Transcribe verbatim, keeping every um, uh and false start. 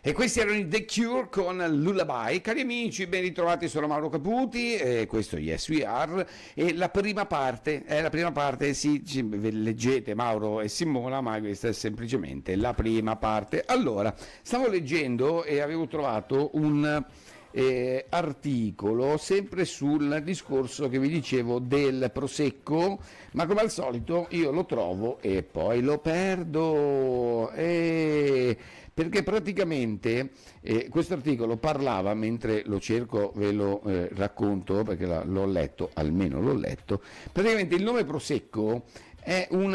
E questi erano i The Cure con Lullaby. Cari amici, ben ritrovati, sono Mauro Caputi, e questo è Yes We Are, e la prima parte, è la prima parte, sì, ci- leggete Mauro e Simona, ma questa è semplicemente la prima parte. Allora, stavo leggendo e avevo trovato un eh, articolo sempre sul discorso che vi dicevo del prosecco, ma come al solito io lo trovo e poi lo perdo. E perché praticamente eh, questo articolo parlava, mentre lo cerco ve lo eh, racconto perché la- l'ho letto, almeno l'ho letto, praticamente il nome prosecco è un